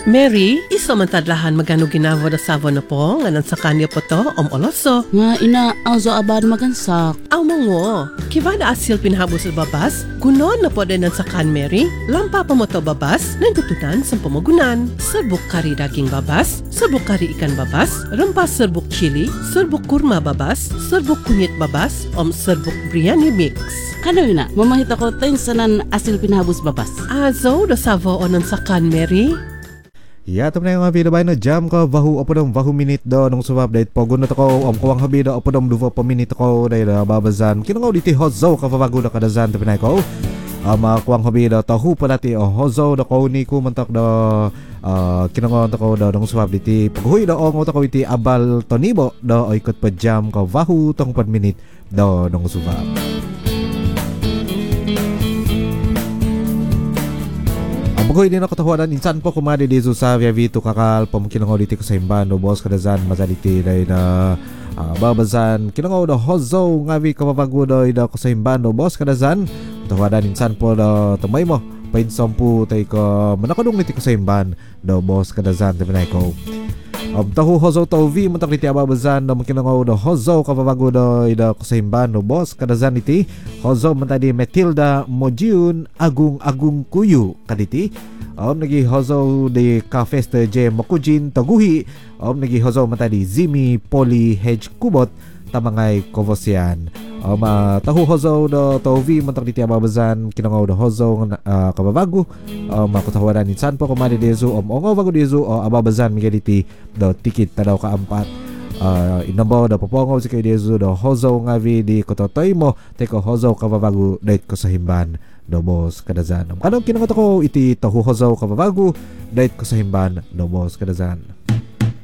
Mary, isa man tadlahan magano ginavo da savo na po, nganan sa kanya po to, oloso. Nga ina, azo abad magansak. Aw mongo, kiba da asil pinhabo sa babas, kunon na po din sa kan Mary, lampa pa mo to babas, nandututan sa pamagunan. Serbuk kari daging babas, serbuk kari ikan babas, rempas serbuk chili, serbuk kurma babas, serbuk kunyit babas, serbuk biryani mix. Kano ina, mamahit ako tayo sanan asil pinhabos babas. Azo da savo onon sa kan Mary. Ya, teman yang habi dabay na jam ko bahu apodom bahu minit do nung subab dait pogun na ko kuwang habi do apodom duva pa minit ko dai da babazan kinangaw diti hozo ka babago da kadazan teman ko kuwang habi do tahu palati hozo da ko ni ko mantak do kinangaw ta ko do nung subab diti paghuy do ong ta ko iti abal tonibo do ikot pa jam ko bahu tong 4 minit do nung subab. Bagoy din ako tawanan insan po kumadi di sa via vito kakal pamkinangaw diti ko sa imban no boss kadazan mazaliti dai na babazan kinangaw do hozo ngawi kapabago do ida ko sa imban no boss kadazan tawanan insan po do tamay mo pain sampu tay ko manakadong diti ko sa imban do boss kadazan tabanay ko tahu hozo tauvi mantak diti ababazan no makinangaw do hozo kapabago do ida ko sa imban no boss kadazan iti hozo mantadi Matilda Mojiun agung kuyu kaditi nagi hozo de Kafeste J Makujin taguhi nagi hozo mantadi Zimi Poli Hedge Kubot tamangay Kovosian tahu hozo do tauvi mantak diti ababazan kinangaw do hozo kababago makutawaran insan po kumadi dezu ongo bago dezu ababazan migaditi do tikit tadaw kaampat inambaw da popongaw si kay dezu do hozo ngavi di kototoy mo teko hozo kababago dait ko sa himban do boss kadazan kanong kinangaw ko iti tahu hozo kababago dait ko sa himban do boss kadazan.